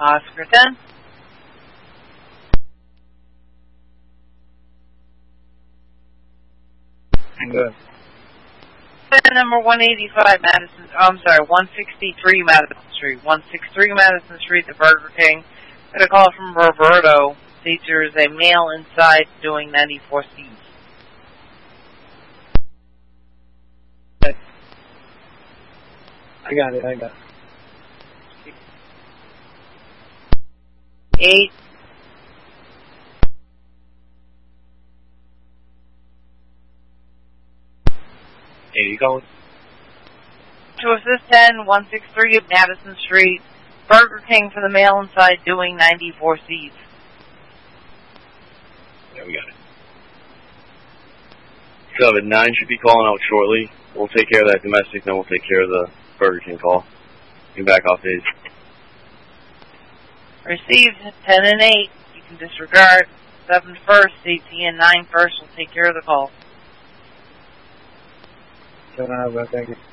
Oscar 10. Good. Number 185 Madison, 163 Madison Street. 163 Madison Street, the Burger King. Got a call from Roberto. States there is a male inside doing 94 Cs. I got it. 8. Hey, you going? To assist 10, 163 Madison Street. Burger King for the male inside doing 94 Cs. Yeah, we got it. 7-9 should be calling out shortly. We'll take care of that domestic, then we'll take care of the Burger King call. You can back off days. Received 10 and 8. You can disregard 7 first, 18 and 9 first. We'll take care of the call. 7 out, thank you.